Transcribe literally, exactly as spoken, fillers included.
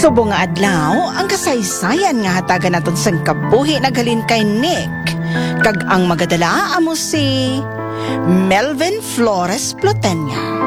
Subong nga adlaw, ang kasaysayan nga hatagan naton sang kabuhi naghalin kay Nick. Kag ang magadala amo si Melvin Flores Plotenya.